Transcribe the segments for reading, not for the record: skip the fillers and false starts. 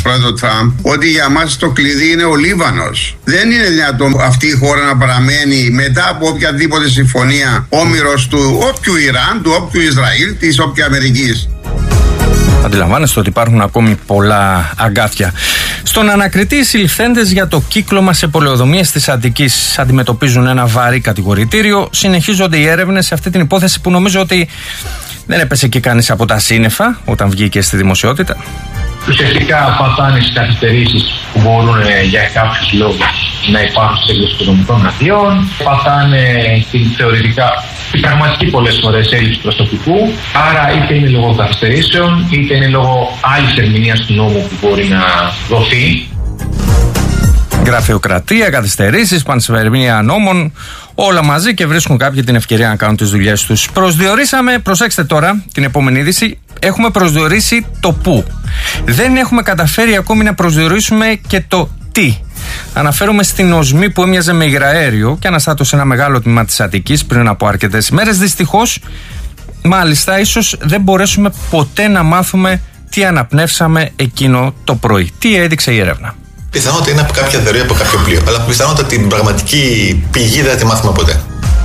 πρόεδρο Τραμπ ότι για μας το κλειδί είναι ο Λίβανος. Δεν είναι δυνατόν αυτή η χώρα να παραμένει μετά από οποιαδήποτε συμφωνία όμηρος του όποιου Ιράν, του όποιου Ισραήλ, της όποια Αμερικής. Αντιλαμβάνεστε ότι υπάρχουν ακόμη πολλά αγκάθια. Στον ανακριτή, οι συλληφθέντες για το κύκλωμα σε πολεοδομίες της Αττικής αντιμετωπίζουν ένα βαρύ κατηγορητήριο. Συνεχίζονται οι έρευνες σε αυτή την υπόθεση που νομίζω ότι δεν έπεσε και κανείς από τα σύννεφα όταν βγήκε στη δημοσιότητα. Ουσιαστικά πατάνε στις καθυστερήσεις που μπορούν για κάποιους λόγους να υπάρχουν σε έλλειψη οικονομικών αδειών, πατάνε θεωρητικά η πραγματική πολλές φορές έλλειψη προσωπικού, άρα είτε είναι λόγω καθυστερήσεων, είτε είναι λόγω άλλης ερμηνείας του νόμου που μπορεί να δοθεί. Γραφειοκρατία, καθυστερήσεις, πανσερμηνία νόμων, όλα μαζί και βρίσκουν κάποιοι την ευκαιρία να κάνουν τις δουλειές τους. Προσδιορίσαμε, προσέξτε τώρα την επόμενη είδηση, έχουμε προσδιορίσει το πού. Δεν έχουμε καταφέρει ακόμη να προσδιορίσουμε και το τι. Αναφέρομαι στην οσμή που έμοιαζε με υγραέριο και αναστάτωσε ένα μεγάλο τμήμα της Αττικής πριν από αρκετές ημέρες. Δυστυχώς, μάλιστα, ίσως δεν μπορέσουμε ποτέ να μάθουμε τι αναπνεύσαμε εκείνο το πρωί. Τι έδειξε η έρευνα. Πιθανότητα είναι από κάποια δωρεία από κάποιο πλοίο. Αλλά πιθανότητα την πραγματική πηγή δεν θα τη μάθουμε ποτέ.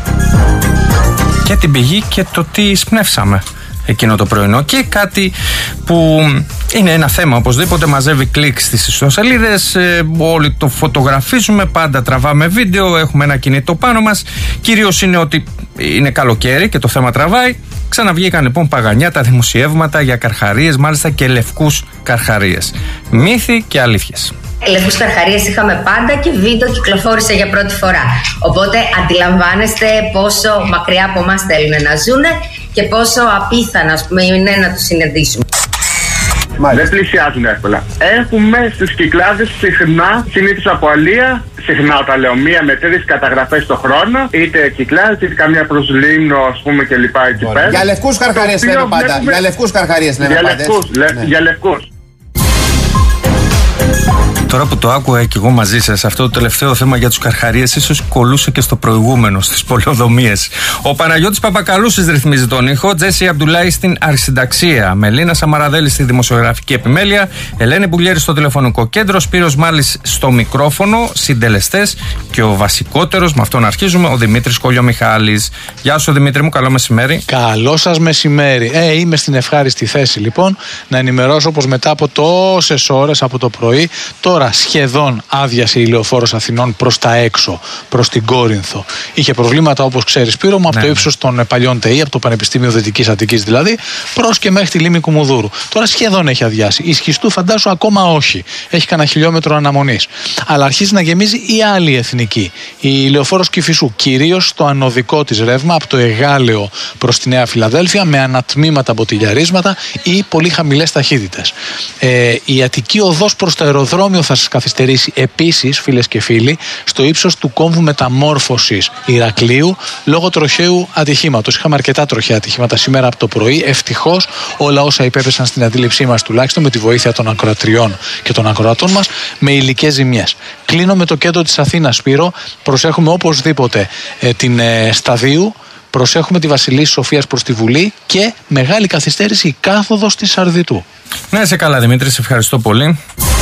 Και την πηγή και το τι σπνεύσαμε εκείνο το πρωινό. Και κάτι που είναι ένα θέμα οπωσδήποτε, μαζεύει κλικ στις ιστοσελίδες, όλοι το φωτογραφίζουμε, πάντα τραβάμε βίντεο, έχουμε ένα κινητό πάνω μας. Κυρίως είναι ότι είναι καλοκαίρι και το θέμα τραβάει. Ξαναβγήκαν λοιπόν παγανιά τα δημοσιεύματα για καρχαρίες, μάλιστα και λευκούς καρχαρίες. Μύθοι και αλήθειες. Λευκούς καρχαρίες είχαμε πάντα και βίντεο κυκλοφόρησε για πρώτη φορά. Οπότε αντιλαμβάνεστε πόσο μακριά από εμάς θέλουν να ζουν και πόσο απίθανα, ας πούμε, είναι να τους συναντήσουμε. Δεν πλησιάζουν εύκολα. Έχουμε στους Κυκλάδες συχνά, συνήθως από αλεία, συχνά όταν λέω μία με 3 καταγραφές το χρόνο, είτε Κυκλάδες είτε καμιά προς Λίμνο, ας πούμε, και λοιπά εκεί πέρα. Για λευκούς καρχαρίες λέμε πάντα. Για λευκούς καρχαρίες λέμε πάντα. Για λευκούς. Τώρα που το άκουγα και εγώ μαζί σας, αυτό το τελευταίο θέμα για τους καρχαρίες ίσως κολούσε και στο προηγούμενο, στις πολεοδομίες. Ο Παναγιώτης Παπακαλούσης ρυθμίζει τον ήχο, Τζέσι Αμπτουλάη στην αρχισυνταξία, Μελίνα Σαμαραδέλη στη δημοσιογραφική επιμέλεια, Ελένη Μπουλιέρη στο τηλεφωνικό κέντρο, Σπύρος Μάλης στο μικρόφωνο, συντελεστές και ο βασικότερος, με αυτόν αρχίζουμε, ο Δημήτρης Κολιομιχάλης. Γεια σου Δημήτρη μου, καλό μεσημέρι. Καλό σας μεσημέρι. Είμαι στην ευχάριστη θέση λοιπόν να ενημερώσω πως μετά από τόσες ώρες από το πρωί, τώρα σχεδόν άδειασε η Λεωφόρος Αθηνών προς τα έξω, προς την Κόρινθο. Είχε προβλήματα, όπως ξέρεις Σπύρο μου, από το ύψος των παλιών ΤΕΗ, από το Πανεπιστήμιο Δυτικής Αττικής δηλαδή, προς και μέχρι τη λίμνη Κουμουδούρου. Τώρα σχεδόν έχει αδειάσει. Η Σχιστού φαντάσου ακόμα όχι. Έχει κανένα χιλιόμετρο αναμονής. Αλλά αρχίζει να γεμίζει η άλλη εθνική. Η Λεωφόρος Κηφισού, κυρίως στο ανωδικό της ρεύμα, από το Εγάλεο προς τη Νέα Φιλαδέλφια, με ανατμήματα μποτιλιαρίσματα ή πολύ χαμηλές ταχύτητες. Η Αττική οδός προς το αεροδρόμιο θα σας καθυστερήσει επίσης, φίλες και φίλοι, στο ύψος του κόμβου μεταμόρφωσης Ηρακλείου λόγω τροχαίου ατυχήματος. Είχαμε αρκετά τροχαία ατυχήματα σήμερα από το πρωί. Ευτυχώς όλα όσα υπέπεσαν στην αντίληψή μας, τουλάχιστον με τη βοήθεια των ακροατριών και των ακροατών μας, με υλικές ζημιές. Κλείνω με το κέντρο της Αθήνας, Σπύρο. Προσέχουμε οπωσδήποτε την Σταδίου. Προσέχουμε τη Βασιλής Σοφίας προς τη Βουλή και μεγάλη καθυστέρηση η κάθοδος της Σαρδιτού. Να είσαι καλά Δημήτρη, σε ευχαριστώ πολύ.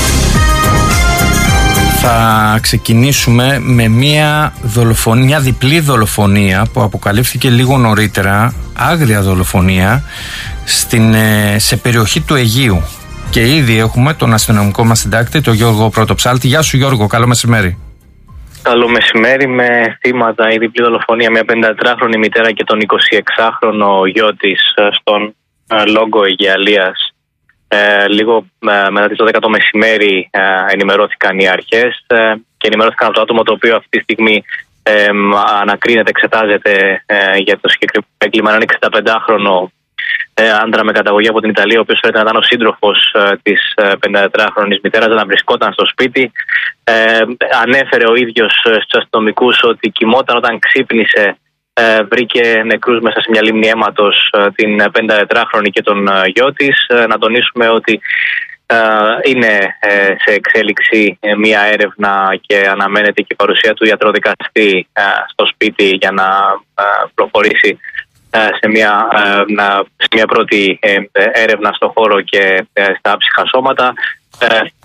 Θα ξεκινήσουμε με μια διπλή δολοφονία που αποκαλύφθηκε λίγο νωρίτερα, άγρια δολοφονία, σε περιοχή του Αιγείου. Και ήδη έχουμε τον αστυνομικό μας συντάκτη, τον Γιώργο Πρωτοψάλτη. Γεια σου Γιώργο, καλό μεσημέρι. Καλό μεσημέρι. Με θύματα η διπλή δολοφονία, μια 54χρονη μητέρα και τον 26χρονο γιο της στον Λόγκο Αιγαιαλίας. Λίγο μετά τις 12 το μεσημέρι ενημερώθηκαν οι αρχές και ενημερώθηκαν από το άτομο το οποίο αυτή τη στιγμή ανακρίνεται, εξετάζεται για το συγκεκριμένο έγκλημα. Έναν 65χρονο άντρα με καταγωγή από την Ιταλία, ο οποίος φαίνεται να ήταν ο σύντροφος της 54χρονης μητέρας, να βρισκόταν στο σπίτι. Ανέφερε ο ίδιος στους αστυνομικούς ότι κοιμόταν όταν ξύπνησε. Βρήκε νεκρούς μέσα σε μια λίμνη αίματος την 54χρονη και τον γιο της. Να τονίσουμε ότι είναι σε εξέλιξη μια έρευνα και αναμένεται και η παρουσία του ιατροδικαστή στο σπίτι για να προχωρήσει σε μια πρώτη έρευνα στο χώρο και στα ψυχασώματα.